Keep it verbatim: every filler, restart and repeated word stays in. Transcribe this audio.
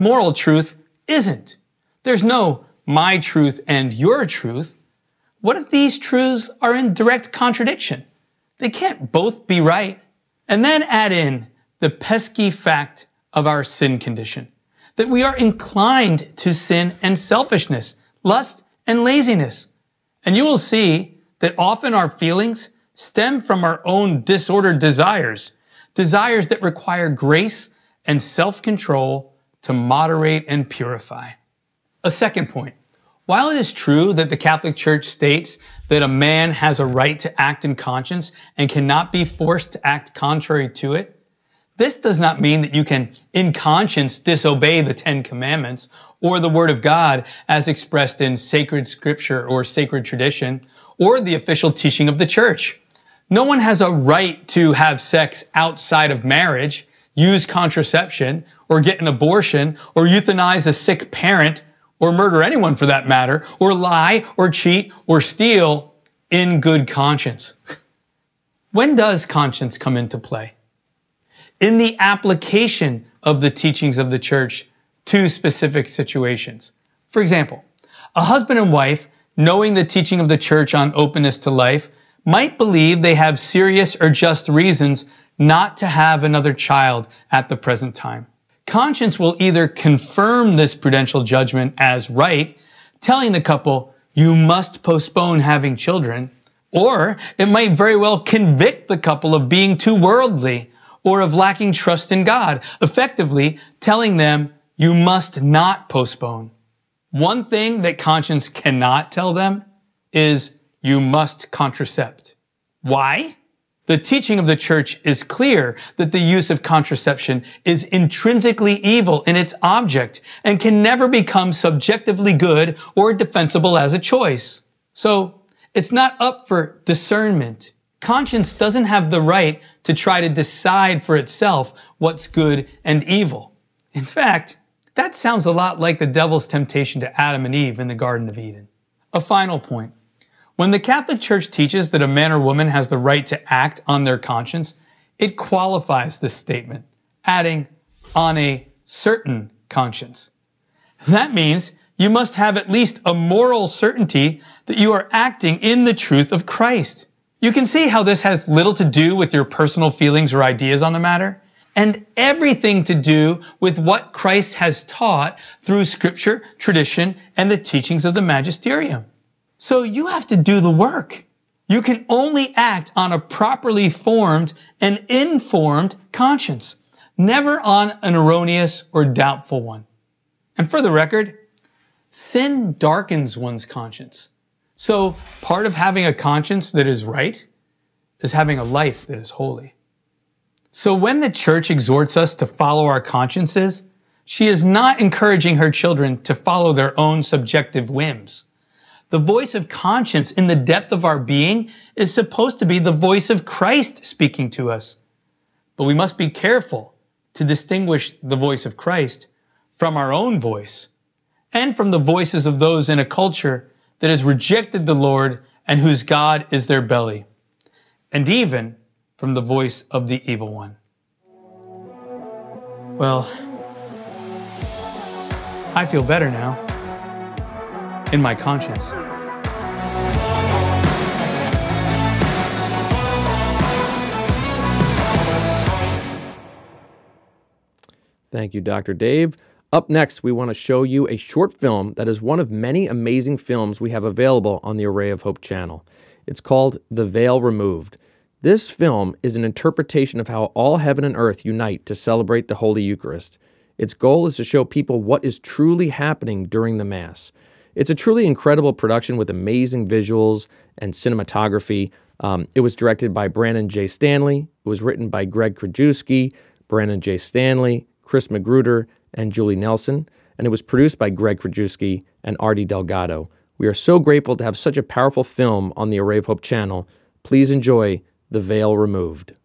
Moral truth isn't. There's no my truth and your truth. What if these truths are in direct contradiction? They can't both be right. And then add in the pesky fact of our sin condition, that we are inclined to sin and selfishness, lust and laziness. And you will see that often our feelings stem from our own disordered desires, desires that require grace and self-control to moderate and purify. A second point. While it is true that the Catholic Church states that a man has a right to act in conscience and cannot be forced to act contrary to it, this does not mean that you can, in conscience, disobey the Ten Commandments or the Word of God as expressed in sacred scripture or sacred tradition or the official teaching of the Church. No one has a right to have sex outside of marriage, use contraception, or get an abortion, or euthanize a sick parent, or murder anyone for that matter, or lie, or cheat, or steal in good conscience. When does conscience come into play? In the application of the teachings of the Church to specific situations. For example, a husband and wife, knowing the teaching of the Church on openness to life, might believe they have serious or just reasons not to have another child at the present time. Conscience will either confirm this prudential judgment as right, telling the couple, you must postpone having children, or it might very well convict the couple of being too worldly or of lacking trust in God, effectively telling them, you must not postpone. One thing that conscience cannot tell them is, you must contracept. Why? The teaching of the Church is clear that the use of contraception is intrinsically evil in its object and can never become subjectively good or defensible as a choice. So it's not up for discernment. Conscience doesn't have the right to try to decide for itself what's good and evil. In fact, that sounds a lot like the devil's temptation to Adam and Eve in the Garden of Eden. A final point. When the Catholic Church teaches that a man or woman has the right to act on their conscience, it qualifies this statement, adding, on a certain conscience. That means you must have at least a moral certainty that you are acting in the truth of Christ. You can see how this has little to do with your personal feelings or ideas on the matter, and everything to do with what Christ has taught through Scripture, tradition, and the teachings of the Magisterium. So you have to do the work. You can only act on a properly formed and informed conscience, never on an erroneous or doubtful one. And for the record, sin darkens one's conscience. So part of having a conscience that is right is having a life that is holy. So when the Church exhorts us to follow our consciences, she is not encouraging her children to follow their own subjective whims. The voice of conscience in the depth of our being is supposed to be the voice of Christ speaking to us. But we must be careful to distinguish the voice of Christ from our own voice and from the voices of those in a culture that has rejected the Lord and whose God is their belly, and even from the voice of the evil one. Well, I feel better now in my conscience. Thank you, Doctor Dave. Up next, we want to show you a short film that is one of many amazing films we have available on the Array of Hope channel. It's called The Veil Removed. This film is an interpretation of how all heaven and earth unite to celebrate the Holy Eucharist. Its goal is to show people what is truly happening during the Mass. It's a truly incredible production with amazing visuals and cinematography. Um, it was directed by Brandon J. Stanley. It was written by Greg Krajewski, Brandon J. Stanley, Chris Magruder, and Julie Nelson, and it was produced by Greg Krajewski and Artie Delgado. We are so grateful to have such a powerful film on the Array of Hope channel. Please enjoy The Veil Removed.